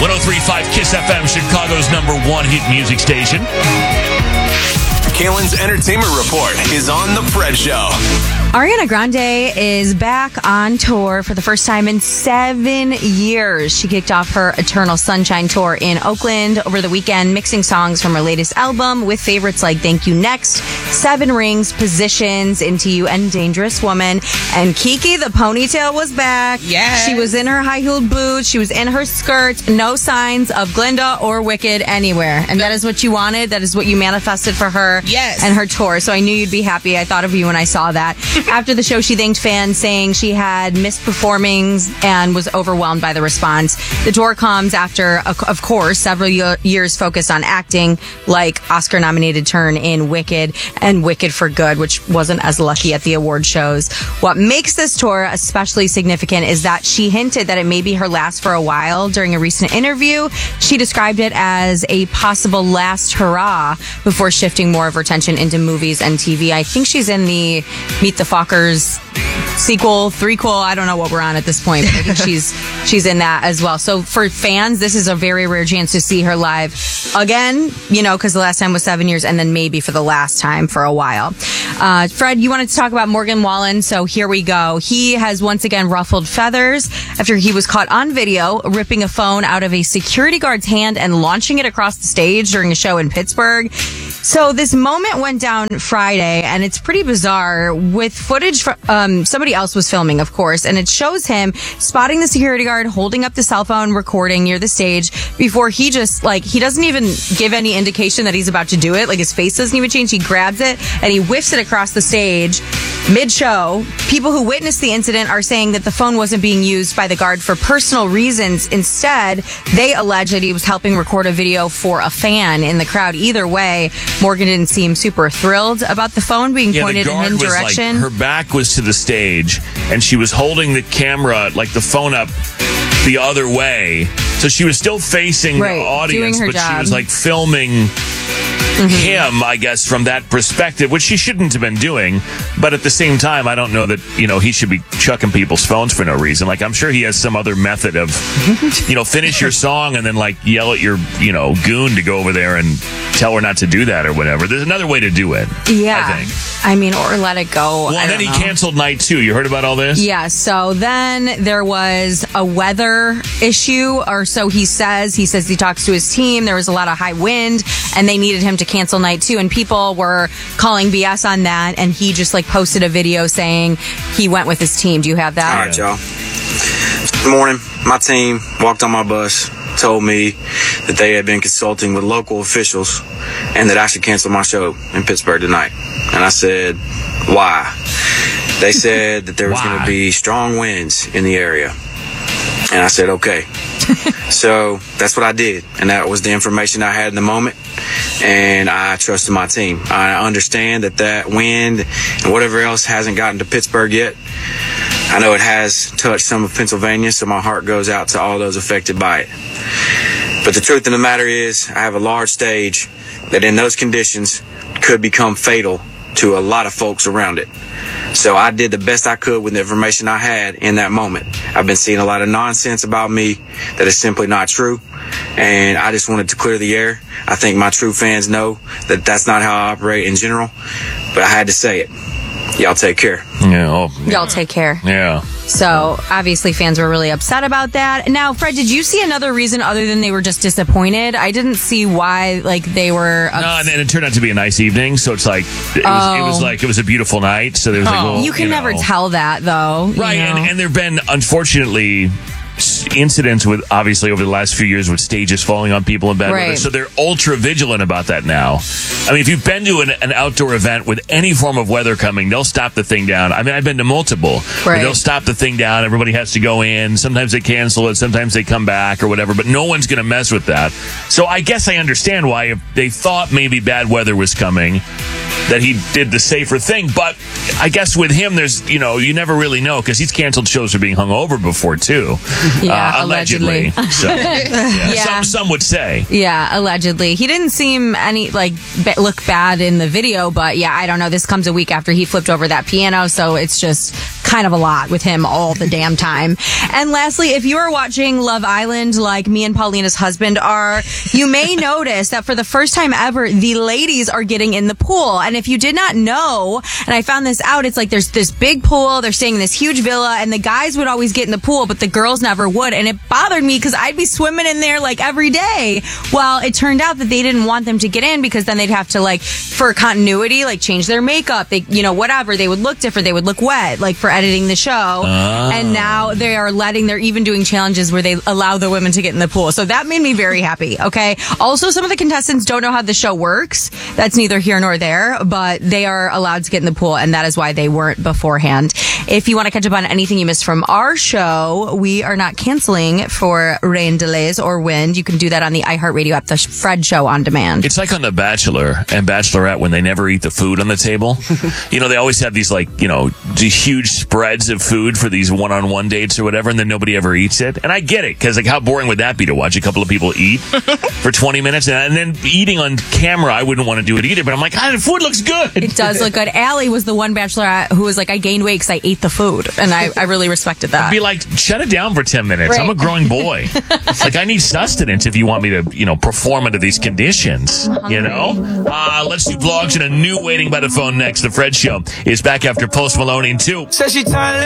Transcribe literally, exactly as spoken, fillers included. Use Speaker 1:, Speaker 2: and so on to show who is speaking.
Speaker 1: one oh three point five Kiss F M, Chicago's number one hit music station.
Speaker 2: Kalen's Entertainment Report is on The Fred Show.
Speaker 3: Ariana Grande is back on tour for the first time in seven years. She kicked off her Eternal Sunshine tour in Oakland over the weekend, mixing songs from her latest album with favorites like Thank You Next, Seven Rings, Positions, Into You, and Dangerous Woman. And Kiki, the ponytail, was back.
Speaker 4: Yes.
Speaker 3: She was in her high-heeled boots. She was in her skirt. No signs of Glinda or Wicked anywhere. And that is what you wanted. That is what you manifested for her
Speaker 4: yes.
Speaker 3: and her tour. So I knew you'd be happy. I thought of you when I saw that. After the show, she thanked fans, saying she had missed performing and was overwhelmed by the response. The tour comes after, of course, several years focused on acting, like Oscar-nominated turn in Wicked and Wicked for Good, which wasn't as lucky at the award shows. What makes this tour especially significant is that she hinted that it may be her last for a while. During a recent interview, she described it as a possible last hurrah before shifting more of her attention into movies and T V. I think she's in the Meet the Fockers sequel, threequel. I don't know what we're on at this point, but I think she's she's in that as well. So for fans, this is a very rare chance to see her live again, you know, because the last time was seven years and then maybe for the last time for a while. Uh, Fred, you wanted to talk about Morgan Wallen, so here we go. He has once again ruffled feathers after he was caught on video ripping a phone out of a security guard's hand and launching it across the stage during a show in Pittsburgh. So this moment went down Friday, and it's pretty bizarre with footage from, um, somebody else was filming, of course, and it shows him spotting the security guard holding up the cell phone recording near the stage before he just, like, he doesn't even give any indication that he's about to do it. Like, his face doesn't even change. He grabs it and he whiffs it across the stage mid-show. People who witnessed the incident are saying that the phone wasn't being used by the guard for personal reasons. Instead, they allege that he was helping record a video for a fan in the crowd. Either way, Morgan didn't seem super thrilled about the phone being
Speaker 1: yeah,
Speaker 3: pointed in his direction.
Speaker 1: Like, her back was to the stage, and she was holding the camera, like the phone up the other way. So she was still facing
Speaker 3: right,
Speaker 1: the audience, but
Speaker 3: job.
Speaker 1: she was like filming mm-hmm. him, I guess, from that perspective, which she shouldn't have been doing. But at the same time, I don't know that, you know, he should be chucking people's phones for no reason. Like, I'm sure he has some other method of, you know, finish your song and then, like, yell at your, you know, goon to go over there and tell her not to do that or whatever. There's another way to do it.
Speaker 3: Yeah.
Speaker 1: I think.
Speaker 3: I mean, or let it go.
Speaker 1: Well,
Speaker 3: I
Speaker 1: and then he
Speaker 3: know.
Speaker 1: canceled night two. You heard about all this?
Speaker 3: Yeah, so then there was a weather issue, or so he says. He says he talks to his team. There was a lot of high wind, and they needed him to cancel night two, and people were calling B S on that, and he just, like, posted a video saying he went with his team. Do you have that?
Speaker 5: All right, y'all. Good morning. My team walked on my bus, told me that they had been consulting with local officials and that I should cancel my show in Pittsburgh tonight. And I said, why? They said that there was going to be strong winds in the area. And I said, okay. So that's what I did. And that was the information I had in the moment. And I trusted my team. I understand that that wind and whatever else hasn't gotten to Pittsburgh yet. I know it has touched some of Pennsylvania, so my heart goes out to all those affected by it. But the truth of the matter is, I have a large stage that in those conditions could become fatal to a lot of folks around it. So I did the best I could with the information I had in that moment. I've been seeing a lot of nonsense about me that is simply not true, and I just wanted to clear the air. I think my true fans know that that's not how I operate in general, but I had to say it. Y'all take care.
Speaker 1: Yeah. Oh, yeah.
Speaker 3: Y'all take care.
Speaker 1: Yeah.
Speaker 3: So, obviously, fans were really upset about that. Now, Fred, did you see another reason other than they were just disappointed? I didn't see why, like, they were... Ups-
Speaker 1: no, and then it turned out to be a nice evening, so it's like, it was,
Speaker 3: oh.
Speaker 1: it was like, it was a beautiful night, so there was
Speaker 3: oh.
Speaker 1: like, well,
Speaker 3: You can
Speaker 1: you
Speaker 3: never
Speaker 1: know.
Speaker 3: tell that, though.
Speaker 1: Right,
Speaker 3: you know?
Speaker 1: and, and there have been, unfortunately... incidents with obviously over the last few years with stages falling on people in bad
Speaker 3: right.
Speaker 1: weather, so they're ultra vigilant about that now. I mean, if you've been to an, an outdoor event with any form of weather coming, they'll stop the thing down. I mean, I've been to multiple
Speaker 3: right.
Speaker 1: where they'll stop the thing down, everybody has to go in, sometimes they cancel it, sometimes they come back or whatever, but no one's going to mess with that. So I guess I understand why if they thought maybe bad weather was coming, that he did the safer thing. But I guess with him, there's, you know, you never really know because he's canceled shows for being hungover before too.
Speaker 3: Yeah,
Speaker 1: uh, allegedly.
Speaker 3: allegedly.
Speaker 1: So, yeah,
Speaker 3: yeah.
Speaker 1: Some, some would say.
Speaker 3: Yeah, allegedly. He didn't seem any, like, be- look bad in the video, but yeah, I don't know. This comes a week after he flipped over that piano, so it's just kind of a lot with him all the damn time. And lastly, if you are watching Love Island like me and Paulina's husband are, you may notice that for the first time ever, the ladies are getting in the pool. And if you did not know, and I found this out, it's like there's this big pool, they're staying in this huge villa, and the guys would always get in the pool, but the girls never would. And it bothered me because I'd be swimming in there like every day. Well, it turned out that they didn't want them to get in because then they'd have to, like, for continuity, like change their makeup, they, you know, whatever. They would look different. They would look wet, like for editing the show.
Speaker 1: Oh.
Speaker 3: And now they are letting, they're even doing challenges where they allow the women to get in the pool. So that made me very happy. Okay. Also, some of the contestants don't know how the show works. That's neither here nor there, but they are allowed to get in the pool, and that is why they weren't beforehand. If you want to catch up on anything you missed from our show, we are not canceling for rain delays or wind. You can do that on the iHeartRadio app, the Fred Show on demand.
Speaker 1: It's like on The Bachelor and Bachelorette when they never eat the food on the table. You know, they always have these, like, you know, these huge spreads of food for these one-on-one dates or whatever, and then nobody ever eats it. And I get it, because, like, how boring would that be to watch a couple of people eat for twenty minutes? And, and then eating on camera, I wouldn't want to do it either, but I'm like, ah, the food looks good.
Speaker 3: It does look good. Allie was the one Bachelorette who was like, I gained weight because I ate the food. And I, I really respected that.
Speaker 1: Be like, shut it down for ten minutes.
Speaker 3: Right.
Speaker 1: I'm a growing boy. Like, I need sustenance if you want me to, you know, perform under these conditions. You know? Uh, let's do vlogs and a new Waiting by the Phone next. The Fred Show is back after Post Malone in two.
Speaker 4: Says she tired